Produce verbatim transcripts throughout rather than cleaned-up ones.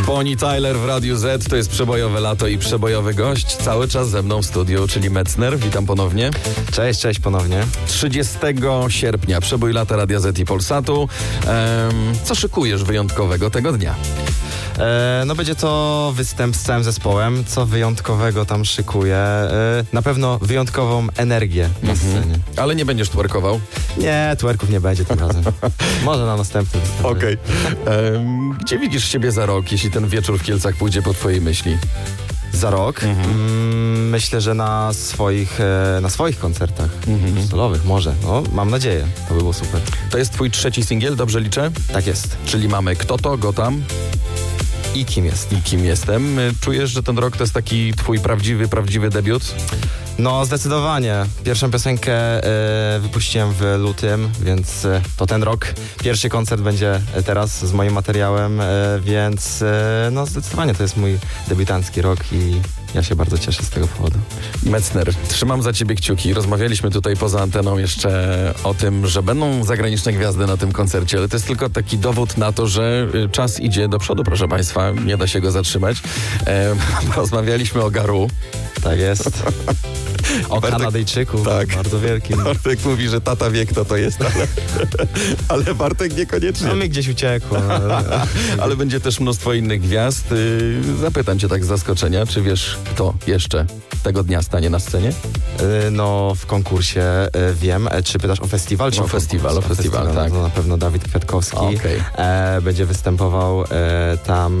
Bonnie Tyler w Radiu Z, to jest przebojowe lato i przebojowy gość. Cały czas ze mną w studiu, czyli Metzner. Witam ponownie. Cześć, cześć ponownie. trzydziestego sierpnia, przebój lata Radia Z i Polsatu. Ehm, co szykujesz wyjątkowego tego dnia? E, no będzie to występ z całym zespołem. Co wyjątkowego tam szykuję? E, na pewno wyjątkową energię na scenie. Mhm. Ale nie będziesz twerkował? Nie, twerków nie będzie tym razem. Może na następnym. Okej. Okay. Ehm, gdzie widzisz siebie za rok, jeśli ten wieczór w Kielcach pójdzie po twojej myśli? Za rok? Mhm. Mm, myślę, że na swoich, e, na swoich koncertach mhm. solowych może. No, mam nadzieję. To by było super. To jest twój trzeci singiel, dobrze liczę? Tak jest. Czyli mamy Kto to, go tam? I kim jest? I kim jestem. Czujesz, że ten rok to jest taki twój prawdziwy, prawdziwy debiut? No zdecydowanie. Pierwszą piosenkę e, wypuściłem w lutym, więc e, to ten rok. Pierwszy koncert będzie teraz z moim materiałem, e, więc e, no zdecydowanie to jest mój debiutancki rok i ja się bardzo cieszę z tego powodu. Metzner, trzymam za ciebie kciuki. Rozmawialiśmy tutaj poza anteną jeszcze o tym, że będą zagraniczne gwiazdy na tym koncercie, ale to jest tylko taki dowód na to, że czas idzie do przodu, proszę państwa. Nie da się go zatrzymać. E, rozmawialiśmy o Garu. Tak jest. O Bartek, Kanadyjczyku, tak. Bardzo wielkim. Bartek mówi, że tata wie, kto to jest, ale, ale Bartek niekoniecznie. No mi gdzieś uciekło. Ale, ale będzie też mnóstwo innych gwiazd. Zapytam cię tak z zaskoczenia, czy wiesz, kto jeszcze tego dnia stanie na scenie? No w konkursie wiem. Czy pytasz o festiwal? Czy o, o festiwal, o festiwal, festiwal, tak. To na pewno Dawid Kwiatkowski okay. e, będzie występował e, tam e,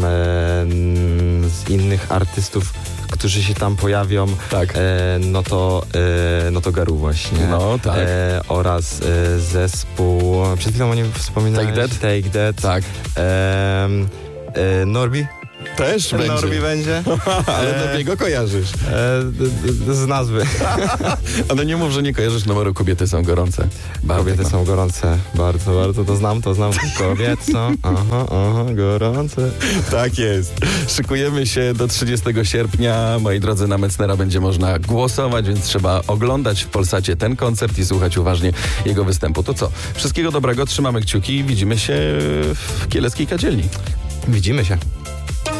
z innych artystów, którzy się tam pojawią, tak. e, no to e, no to Garu właśnie. No, tak. E, oraz e, zespół, przed chwilą o nim wspominałeś. Take That? Take That. Tak. E, e, Norbi? Też będzie. Norbi będzie. Ale e, Norbiego kojarzysz. E, d, d, z nazwy. Ale nie mów, że nie kojarzysz numeru Kobiety są gorące. Bardzo Kobiety ma. są gorące. Bardzo, bardzo. To znam, to znam. Kobiety są aha, aha, gorące. Tak jest. Szykujemy się do trzydziestego sierpnia. Moi drodzy, na Metznera będzie można głosować, więc trzeba oglądać w Polsacie ten koncert i słuchać uważnie jego występu. To co? Wszystkiego dobrego, trzymamy kciuki i widzimy się w Kieleckiej Kadzielni. Widzimy się.